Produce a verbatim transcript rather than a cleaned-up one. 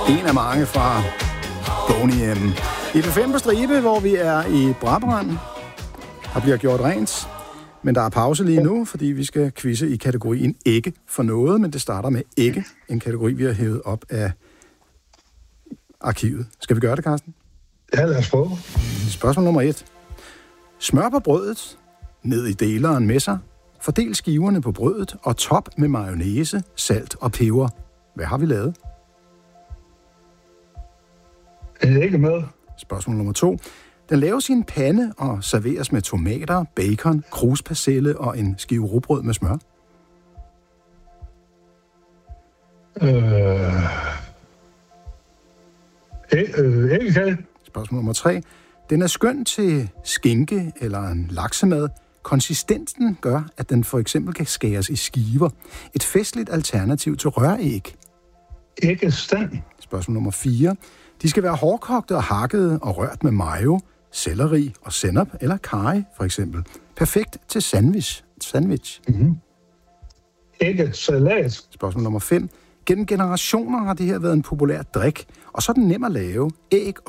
En af mange fra Boney M. I P fem på stribe, hvor vi er i Brabrand. Der bliver gjort rent. Men der er pause lige nu, fordi vi skal quizze i kategorien ikke for noget, men det starter med ikke, en kategori, vi har hævet op af arkivet. Skal vi gøre det, Carsten? Ja, lad os prøve. Spørgsmål nummer et. Smør på brødet, ned i deleren med sig, fordel skiverne på brødet og top med mayonnaise, salt og peber. Hvad har vi lavet? Er det ikke med? Spørgsmål nummer to. Den laves i en pande og serveres med tomater, bacon, kruspersille og en skive rugbrød med smør. Øh... Øh, æggekage. Spørgsmål nummer tre. Den er skøn til skinke eller en laksemad. Konsistensen gør, at den for eksempel kan skæres i skiver. Et festligt alternativ til røræg. Æggestand. Spørgsmål nummer fire. De skal være hårdkogte og hakkede og rørt med mayo, selleri og sennep eller karry for eksempel. Perfekt til sandwich. sandwich. Mm-hmm. Æggesalat. Spørgsmål nummer fem. Gennem generationer har det her været en populær drik, og så er den nem at lave. Æg